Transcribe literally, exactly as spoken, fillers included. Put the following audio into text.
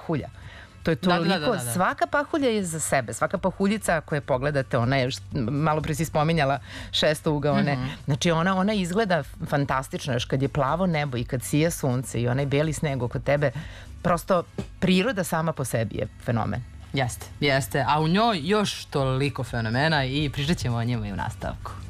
pahulja. To je toliko, svaka pahulja je za sebe, svaka pahuljica koje pogledate, ona je, malo pre si spominjala šestougaone, znači ona, ona izgleda fantastično, još kad je plavo nebo i kad sija sunce i onaj beli sneg oko tebe, prosto priroda sama po sebi je fenomen. Jeste, jeste, a u njoj još toliko fenomena i pričat ćemo o njima i u nastavku.